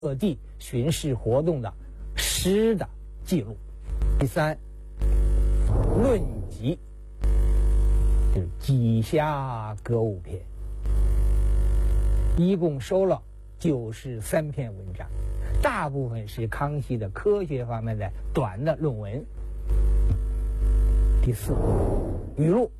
各地巡视活动的诗的记录。第三，论集，就是几下歌舞篇，一共收了93篇文章，大部分是康熙的科学方面的短的论文。第四，语录。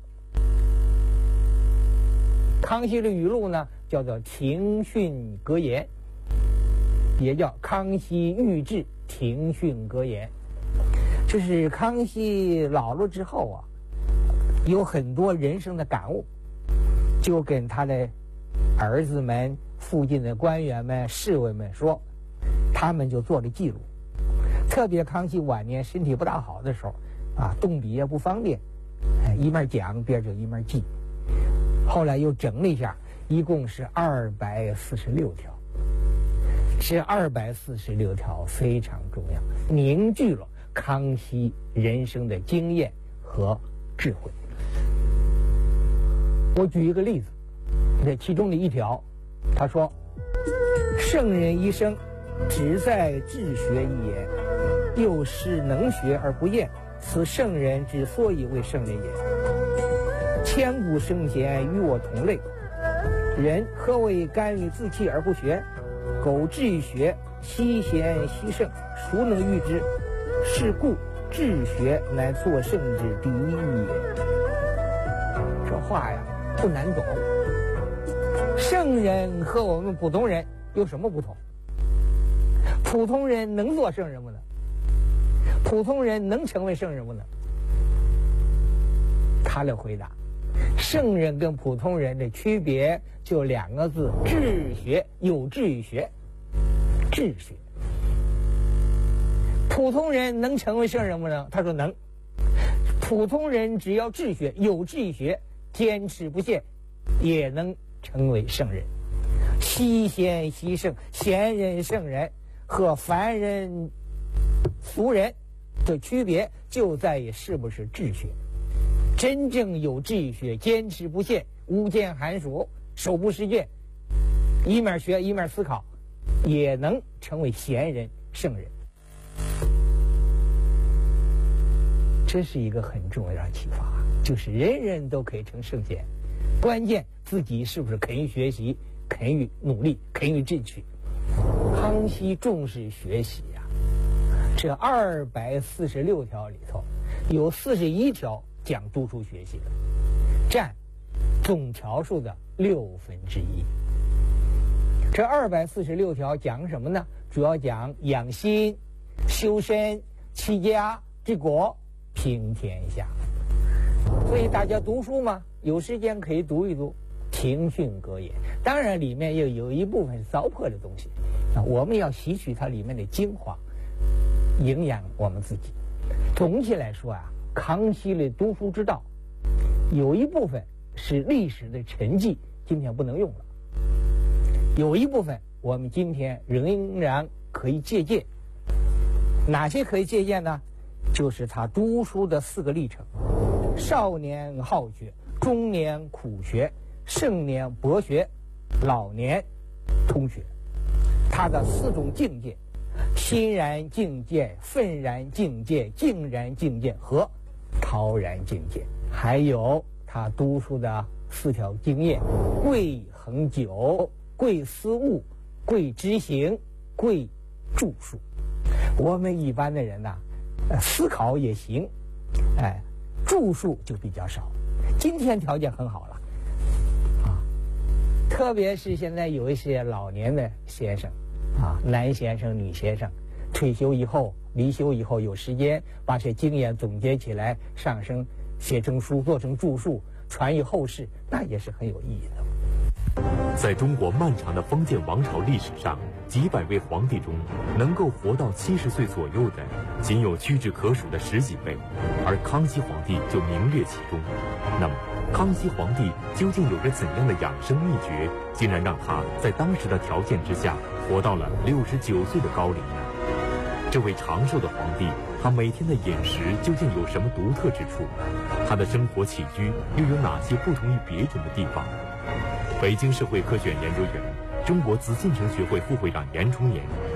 康熙的语录呢，叫做庭训格言，也叫康熙御制庭训格言。这是康熙老了之后啊，有很多人生的感悟，就跟他的儿子们、附近的官员们、侍卫们说，他们就做了记录。特别康熙晚年身体不大好的时候啊，动笔也不方便，一面讲边就一面记。后来又整了一下，一共是246条。这246条非常重要，凝聚了康熙人生的经验和智慧。我举一个例子，这其中的一条，他说：“圣人一生，只在治学一言，又是能学而不厌，此圣人之所以为圣人也。千古圣贤与我同类，人何为甘于自弃而不学？苟志于学，希贤希圣，孰能御之？是故治学乃作圣之第一义也。”这话呀不难懂。圣人和我们普通人有什么不同？普通人能做圣人不能？普通人能成为圣人不能？他的回答：圣人跟普通人的区别就2个字，治学，有志于学。治学。普通人能成为圣人不能？他说能。普通人只要治学，有志于学，坚持不懈，也能成为圣人。希贤希圣，贤人圣人和凡人俗人的区别就在于是不是治学。真正有志于学，坚持不懈，无间寒暑，手不释卷，一面学一面思考，也能成为贤人圣人。这是一个很重要的启发，就是人人都可以成圣贤，关键自己是不是肯于学习，肯于努力，肯于进取。康熙重视学习呀，这246条里头有41条讲读书学习的，占总条数的1/6。这246条讲什么呢？主要讲养心、修身、齐家、治国、平天下。所以大家读书嘛，有时间可以读一读庭训格言。当然里面又有一部分是糟粕的东西啊，我们要吸取它里面的精华，营养我们自己。总体来说啊，康熙的读书之道有一部分是历史的沉寂，今天不能用了，有一部分我们今天仍然可以借鉴。哪些可以借鉴呢？就是他读书的4个历程：少年好学，中年苦学，盛年博学，老年通学。他的4种境界：欣然境界、愤然境界、静然境界和陶然境界。还有他读书的4条经验：贵恒久，贵思悟，贵知行，贵著述。我们一般的人呐，思考也行，著述就比较少。今天条件很好了啊，特别是现在有一些老年的先生啊，男先生、女先生，退休以后、离休以后有时间把这经验总结起来，上升写成书，做成著述，传于后世，那也是很有意义的。 在中国漫长的封建王朝历史上，几百位皇帝中，能够活到70岁左右的，仅有屈指可数的10几位，而康熙皇帝就名列其中。那么，康熙皇帝究竟有着怎样的养生秘诀，竟然让他在当时的条件之下，活到了69岁的高龄呢？这位长寿的皇帝，他每天的饮食究竟有什么独特之处？他的生活起居又有哪些不同于别人的地方？北京社会科学院研究员、中国紫禁城学会副会长严崇年